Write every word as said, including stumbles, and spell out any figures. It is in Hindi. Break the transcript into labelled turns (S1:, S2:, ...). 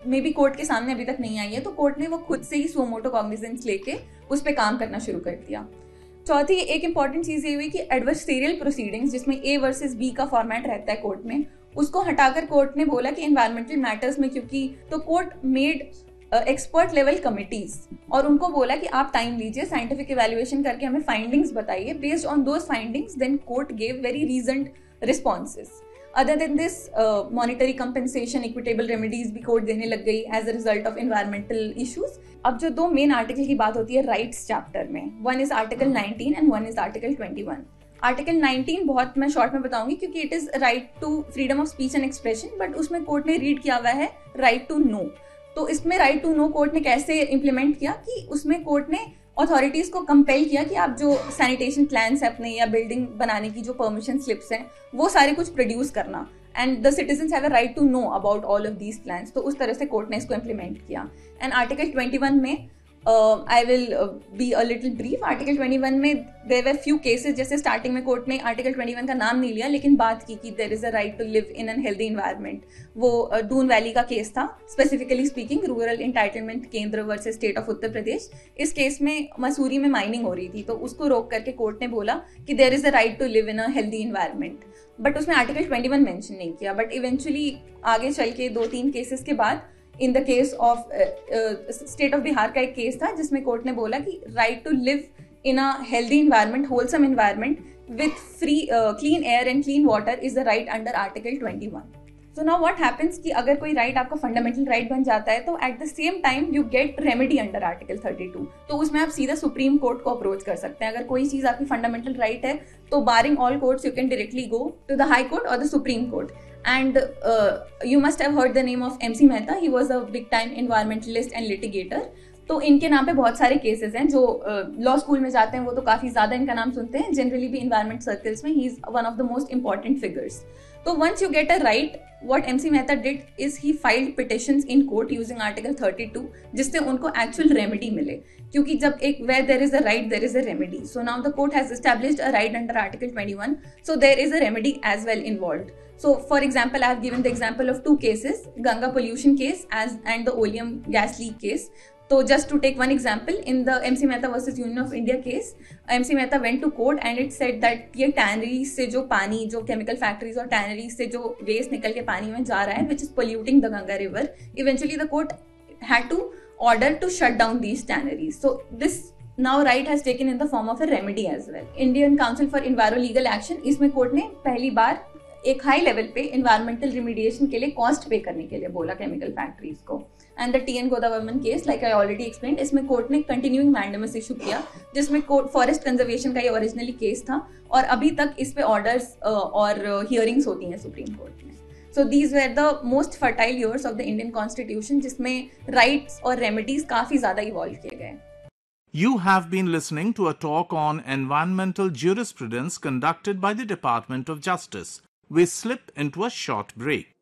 S1: मे बी कोर्ट के सामने अभी तक नहीं आई है, तो कोर्ट ने वो खुद से ही सो मोटो कॉग्निजेंस लेके उस पर काम करना शुरू कर दिया। चौथी एक इंपॉर्टेंट चीज ये हुई कि एडवर्सरियल प्रोसीडिंग्स, जिसमें ए वर्सेस बी का फॉर्मेट रहता है कोर्ट में, उसको हटाकर कोर्ट ने बोला कि एनवायरमेंटल मैटर्स में, क्योंकि तो court made expert level committees और उनको बोला कि आप टाइम लीजिए, साइंटिफिक इवैल्यूएशन करके हमें फाइंडिंग्स बताइए, based on those findings then court gave very रीजन्ड responses. Other than this monetary compensation, equitable remedies भी कोर्ट देने लग गई as a result of environmental issues. अब जो दो मेन आर्टिकल की बात होती है राइट्स चैप्टर में, one is article nineteen and one is article twenty one. Article nineteen बहुत मैं शॉर्ट में बताऊंगी क्योंकि it is right to freedom of speech and expression, but उसमें कोर्ट ने रीड किया हुआ है राइट टू नो। तो इसमें राइट टू नो कोर्ट ने कैसे इंप्लीमेंट किया कि उसमें कोर्ट ने अथॉरिटीज को कंपेल किया कि आप जो सैनिटेशन प्लान्स है अपने या बिल्डिंग बनाने की जो परमिशन स्लिप्स हैं वो सारे कुछ प्रोड्यूस करना, and the citizens have a right to know about all of these plans. तो उस तरह से कोर्ट ने इसको इंप्लीमेंट किया। एंड आर्टिकल ट्वेंटी वन में I will be a little brief. Article twenty one में देयर वर फ्यू केसेस, जैसे स्टार्टिंग में कोर्ट ने आर्टिकल ट्वेंटी वन का नाम नहीं लिया लेकिन बात की कि there is a right to live in an healthy environment. वो डून uh, वैली का केस था, स्पेसिफिकली स्पीकिंग रूरल एंटाइटलमेंट केंद्र versus state of Uttar Pradesh. इस केस में मसूरी में माइनिंग हो रही थी, तो उसको रोक करके कोर्ट ने बोला कि there is a right to live in a healthy environment, but उसमें आर्टिकल ट्वेंटी वन मेंशन नहीं किया। बट इवेंचुअली आगे चल के दो तीन केसेस के बाद in the case of state of Bihar का एक केस था जिसमें कोर्ट ने बोला कि right to live in a healthy environment, wholesome environment with free clean air and clean water is the right under article twenty one. So now what happens कि अगर कोई राइट आपका फंडामेंटल राइट बन जाता है तो at the same time you get remedy under article thirty two. तो उसमें आप सीधा सुप्रीम कोर्ट को अप्रोच कर सकते हैं। अगर कोई चीज आपकी फंडामेंटल राइट है तो बारिंग all courts you can directly go to the high court और the supreme court. And uh, you must have heard the name of M C Mehta. He was a big time environmentalist and litigator. तो इनके नाम पे बहुत सारे केसेस हैं। जो लॉ uh, स्कूल में जाते हैं वो तो काफी ज्यादा इनका नाम सुनते हैं, जनरली भी इन्वायरमेंट सर्कल्स में he is one of the most important figures. तो once you get a right, what M C Mehta did is he filed petitions in court using article thirty two, जिससे उनको actual remedy मिले, क्योंकि जब एक where there is a right there is a remedy. So now the court has established a right under article twenty one, so there is a remedy as well involved. So for example, I have given the example of two cases, Ganga pollution case as and the oleum gas leak case. So just to take one example, in the M C Mehta versus Union of India case, M C Mehta went to court and it said that ये tanneries से जो पानी, जो chemical factories और tanneries से जो waste निकल के पानी में जा रहा है, which is polluting the Ganga river. Eventually the court had to order to shut down these tanneries. So this now right has taken in the form of a remedy as well. Indian Council for Enviro Legal Action, इसमें कोर्ट ने पहली बार एक हाई लेवल पे इन्वायरमेंटल रिमीडिएशन के लिए कॉस्ट पे करने के लिए बोला केमिकल फैक्ट्रीज को। And the T N गोदावरमन case, like I already explained, इसमें कोर्ट ने कंटिन्यूइंग मैंडेमस इशू किया, जिसमें कोर्ट फॉरेस्ट कंजर्वेशन का ये ओरिजिनली केस था और अभी तक इस पे ऑर्डर्स और हियरिंग्स होती हैं सुप्रीम कोर्ट में। So these were the most fertile years of the Indian constitution, जिसमें राइट्स और रेमेडीज काफी ज्यादा इवॉल्व किए गए।
S2: You have been listening to a talk on environmental jurisprudence conducted by the Department of Justice. We slip into a short break.